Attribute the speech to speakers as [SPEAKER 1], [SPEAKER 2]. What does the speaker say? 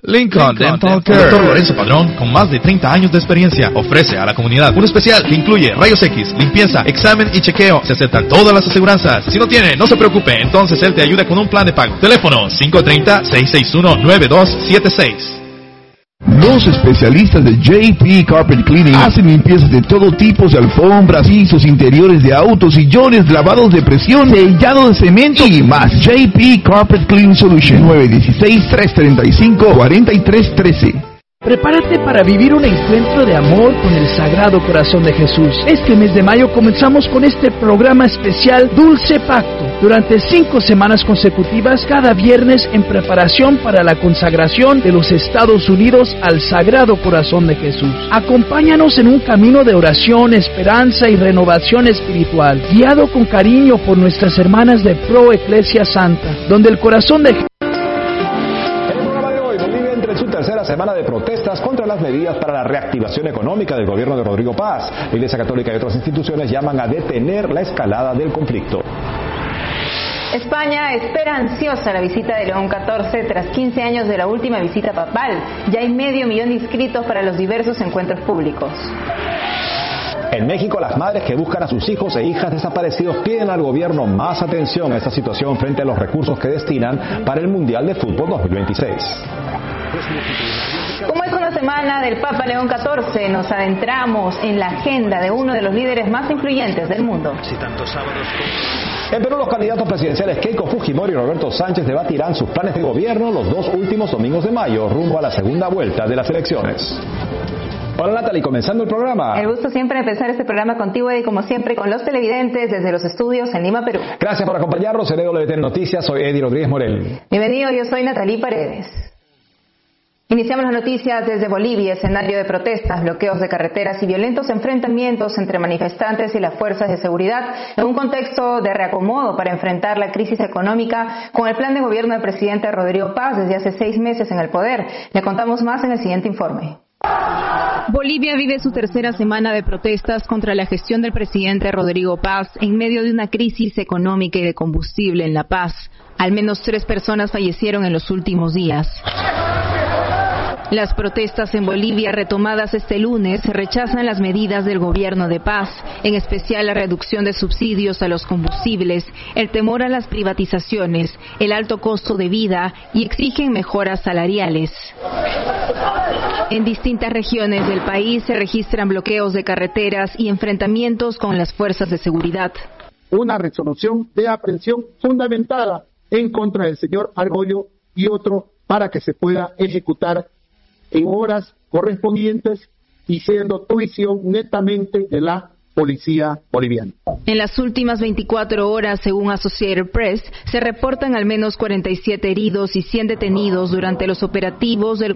[SPEAKER 1] Lincoln Dental Care. Dr. Lorenzo Padrón, con más de 30 años de experiencia, ofrece a la comunidad un especial que incluye rayos X, limpieza, examen y chequeo. Se aceptan todas las aseguranzas. Si no tiene, no se preocupe, entonces él te ayuda con un plan de pago. Teléfono 530-661-9276.
[SPEAKER 2] Los especialistas de JP Carpet Cleaning hacen limpiezas de todo tipo de alfombras, pisos, interiores de autos, sillones, lavados de presión, sellado de cemento y más. JP Carpet Cleaning Solution 916-335-4313.
[SPEAKER 3] Prepárate para vivir un encuentro de amor con el Sagrado Corazón de Jesús. Este mes de mayo comenzamos con este programa especial Dulce Pacto. Durante 5 semanas consecutivas, cada viernes en preparación para la consagración de los Estados Unidos al Sagrado Corazón de Jesús. Acompáñanos en un camino de oración, esperanza y renovación espiritual, guiado con cariño por nuestras hermanas de Pro Eclesia Santa, donde el corazón de
[SPEAKER 4] tercera semana de protestas contra las medidas para la reactivación económica del gobierno de Rodrigo Paz. La Iglesia Católica y otras instituciones llaman a detener la escalada del conflicto.
[SPEAKER 5] España espera ansiosa la visita de León XIV tras 15 años de la última visita papal. Ya hay 500.000 de inscritos para los diversos encuentros públicos.
[SPEAKER 4] En México, las madres que buscan a sus hijos e hijas desaparecidos piden al gobierno más atención a esta situación frente a los recursos que destinan para el Mundial de Fútbol 2026.
[SPEAKER 5] Como es una semana del Papa León XIV, nos adentramos en la agenda de uno de los líderes más influyentes del mundo.
[SPEAKER 4] En Perú, los candidatos presidenciales Keiko Fujimori y Roberto Sánchez debatirán sus planes de gobierno los 2 últimos domingos de mayo, rumbo a la segunda vuelta de las elecciones. Hola Natalie, comenzando el programa.
[SPEAKER 5] El gusto siempre de empezar este programa contigo y como siempre con los televidentes desde los estudios en Lima, Perú.
[SPEAKER 4] Gracias por acompañarnos en EWTN Noticias, soy Eddie Rodríguez Morel.
[SPEAKER 5] Bienvenido, yo soy Natalie Paredes. Iniciamos las noticias desde Bolivia, escenario de protestas, bloqueos de carreteras y violentos enfrentamientos entre manifestantes y las fuerzas de seguridad en un contexto de reacomodo para enfrentar la crisis económica con el plan de gobierno del presidente Rodrigo Paz desde hace 6 meses en el poder. Le contamos más en el siguiente informe.
[SPEAKER 6] Bolivia vive su tercera semana de protestas contra la gestión del presidente Rodrigo Paz en medio de una crisis económica y de combustible en La Paz. Al menos 3 personas fallecieron en los últimos días. Las protestas en Bolivia, retomadas este lunes, rechazan las medidas del gobierno de Paz, en especial la reducción de subsidios a los combustibles, el temor a las privatizaciones, el alto costo de vida y exigen mejoras salariales. En distintas regiones del país se registran bloqueos de carreteras y enfrentamientos con las fuerzas de seguridad.
[SPEAKER 7] Una resolución de aprehensión fundamentada en contra del señor Argollo y otro para que se pueda ejecutar en horas correspondientes y siendo tuición netamente de la policía boliviana.
[SPEAKER 6] En las últimas 24 horas, según Associated Press, se reportan al menos 47 heridos y 100 detenidos durante los operativos del